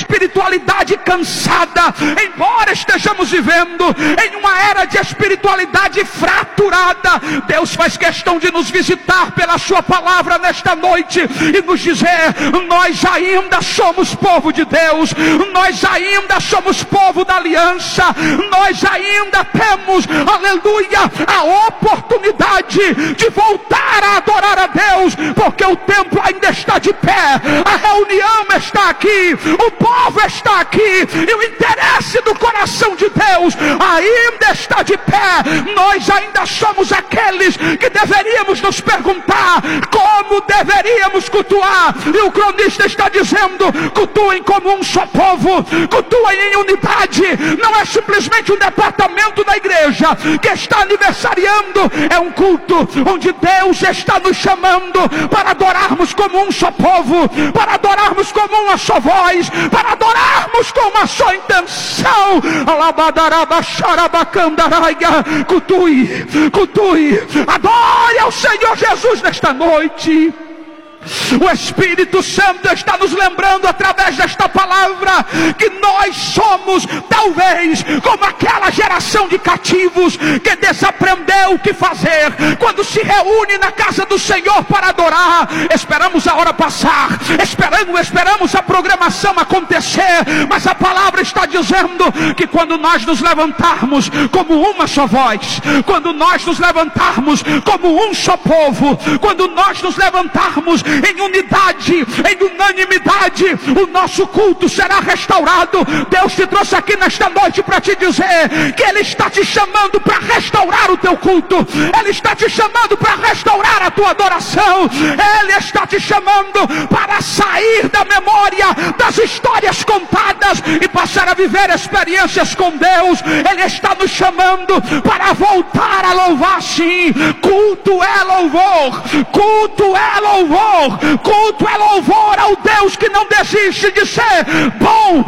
espiritualidade cansada, embora estejamos vivendo em uma era de espiritualidade fraturada, Deus faz questão de nos visitar pela sua palavra nesta noite e nos dizer: nós ainda somos povo de Deus, nós ainda somos povo da aliança, nós ainda temos, aleluia, a oportunidade de voltar a adorar a Deus, porque o templo ainda está de pé, a reunião está aqui, o povo está aqui, e o interesse do coração de Deus ainda está de pé. Nós ainda somos aqueles que deveríamos nos perguntar como deveríamos cultuar, e o cronista está dizendo: cultuem como um só povo, cultuem em unidade. Não é simplesmente um departamento da igreja que está aniversariando, é um culto onde Deus está nos chamando para adorarmos como um só povo, para adorarmos como uma só voz, para adorarmos com uma só intenção. Cultue, cultue, adore ao Senhor Jesus nesta noite. O Espírito Santo está nos lembrando através desta palavra que nós somos talvez como aquela geração de cativos que desaprendeu o que fazer quando se reúne na casa do Senhor para adorar. Esperamos a hora passar, esperamos a programação acontecer, mas a palavra está dizendo que quando nós nos levantarmos como uma só voz, quando nós nos levantarmos como um só povo, quando nós nos levantarmos em unidade, em unanimidade, o nosso culto será restaurado. Deus te trouxe aqui nesta noite para te dizer que Ele está te chamando para restaurar o teu culto, Ele está te chamando para restaurar a tua adoração, Ele está te chamando para sair da memória das histórias contadas e passar a viver experiências com Deus. Ele está nos chamando para voltar a louvar. Sim, culto é louvor, culto é louvor, culto é louvor ao Deus que não desiste de ser bom.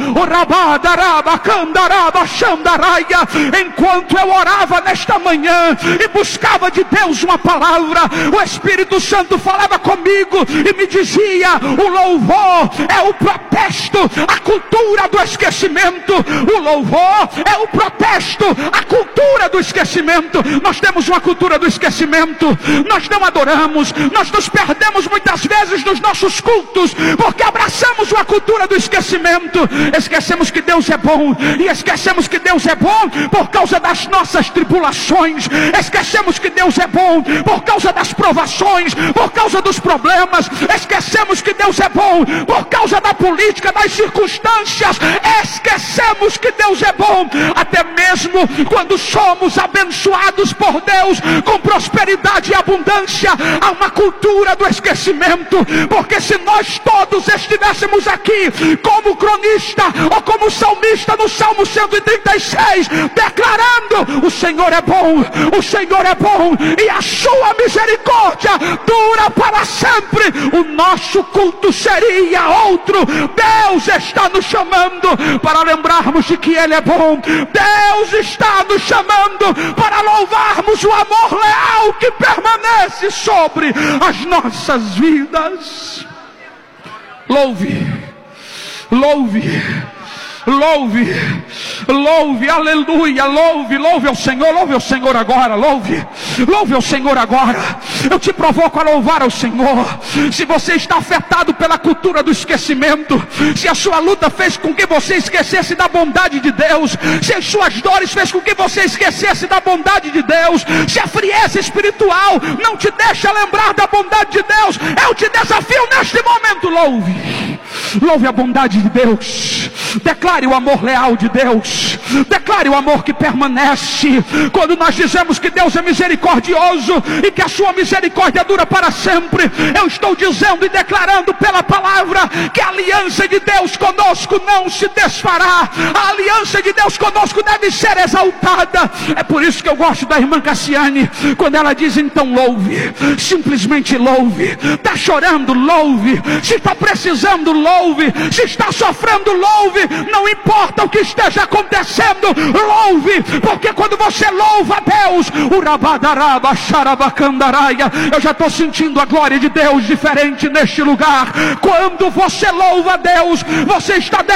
Enquanto eu orava nesta manhã e buscava de Deus uma palavra, o Espírito Santo falava comigo e me dizia: o louvor é o protesto à cultura do esquecimento. O louvor é o protesto à cultura do esquecimento. Nós temos uma cultura do esquecimento, nós não adoramos, nós nos perdemos muitas vezes nos nossos cultos porque abraçamos uma cultura do esquecimento. Esquecemos que Deus é bom, e esquecemos que Deus é bom por causa das nossas tribulações, esquecemos que Deus é bom por causa das provações, por causa dos problemas, esquecemos que Deus é bom por causa da política, das circunstâncias, esquecemos que Deus é bom até mesmo quando somos abençoados por Deus com prosperidade e abundância. Há uma cultura do esquecimento, porque se nós todos estivéssemos aqui como cronista ou como salmista no Salmo 136, declarando: o Senhor é bom, o Senhor é bom e a sua misericórdia dura para sempre, o nosso culto seria outro. Deus está nos chamando para lembrarmos de que Ele é bom. Deus está nos chamando para louvarmos o amor leal que permanece sobre as nossas vidas. Louve, louve, louve, louve, aleluia, louve ao Senhor, louve ao Senhor agora, louve ao Senhor agora. Eu te provoco a louvar ao Senhor. Se você está afetado pela cultura do esquecimento, se a sua luta fez com que você esquecesse da bondade de Deus, se as suas dores fez com que você esquecesse da bondade de Deus, se a frieza espiritual não te deixa lembrar da bondade de Deus, eu te desafio neste momento: louve a bondade de Deus, declare o amor leal de Deus, declare o amor que permanece. Quando nós dizemos que Deus é misericordioso e que a sua misericórdia dura para sempre, eu estou dizendo e declarando pela palavra que a aliança de Deus conosco não se desfará, a aliança de Deus conosco deve ser exaltada. É por isso que eu gosto da irmã Cassiane, quando ela diz: então louve, simplesmente louve. Está chorando, louve. Se está precisando, louve. Se está sofrendo, louve. Não importa o que esteja acontecendo, louve, porque quando você louva a Deus, eu já estou sentindo a glória de Deus diferente neste lugar. Quando você louva a Deus, você está